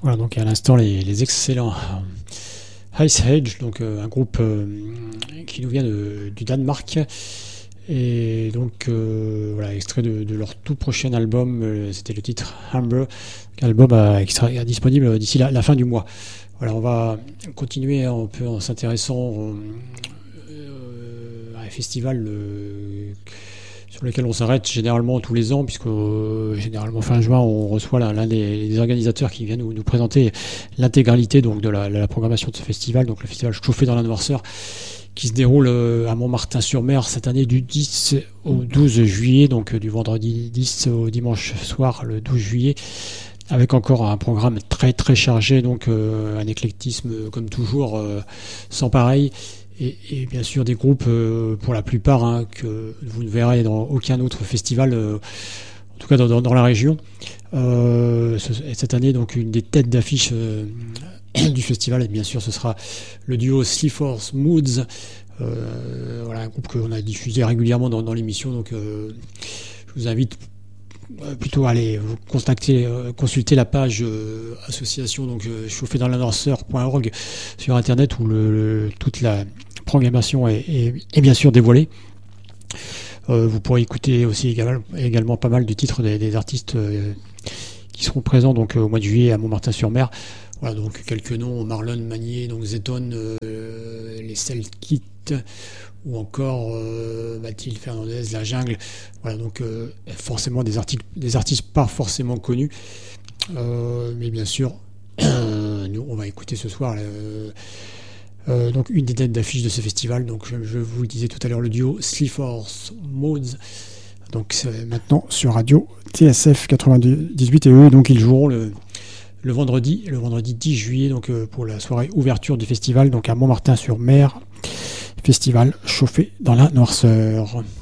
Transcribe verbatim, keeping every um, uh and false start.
Voilà, donc à l'instant les, les excellents Ice Age, donc euh, un groupe euh, qui nous vient de, du Danemark. Et donc euh, voilà, extrait de, de leur tout prochain album, euh, c'était le titre Amber, album euh, qui sera disponible d'ici la, la fin du mois. Voilà, on va continuer un peu en s'intéressant euh, à un festival euh, sur lequel on s'arrête généralement tous les ans, puisque euh, généralement fin juin on reçoit l'un, l'un des, des organisateurs qui vient nous, nous présenter l'intégralité donc de la, de la programmation de ce festival, donc le festival Chauffé dans la noirceur, qui se déroule à Montmartin-sur-Mer cette année du dix au douze juillet, donc du vendredi dix au dimanche soir le douze juillet, avec encore un programme très très chargé, donc euh, un éclectisme comme toujours euh, sans pareil, et, et bien sûr des groupes euh, pour la plupart hein, que vous ne verrez dans aucun autre festival, euh, en tout cas dans, dans, dans la région. Euh, ce, cette année, donc une des têtes d'affiche euh, du festival, et bien sûr ce sera le duo Sleaford Mods, euh, voilà, un groupe qu'on a diffusé régulièrement dans, dans l'émission, donc euh, je vous invite plutôt à aller vous contacter, euh, consulter la page euh, association donc euh, chauffé dans la noirceur point org sur internet, où le, le, toute la programmation est, est, est bien sûr dévoilée. Euh, vous pourrez écouter aussi également, également pas mal de titres des, des artistes euh, qui seront présents donc au mois de juillet à Montmartin-sur-Mer. Voilà, donc quelques noms: Marlon Magnier, donc Zeton, euh, les Cell-Kit, ou encore euh, Mathilde Fernandez, La Jungle. Voilà, donc euh, forcément des, articles, des artistes pas forcément connus, euh, mais bien sûr, euh, nous on va écouter ce soir euh, euh, donc une des têtes d'affiche de ce festival. Donc je, je vous le disais tout à l'heure, le duo Sleaford Mods. Donc c'est maintenant sur Radio T S F quatre-vingt-dix-huit, et eux donc ils joueront le Le vendredi, le vendredi dix juillet, donc euh, pour la soirée ouverture du festival, donc à Montmartin-sur-Mer, festival Chauffé dans la noirceur.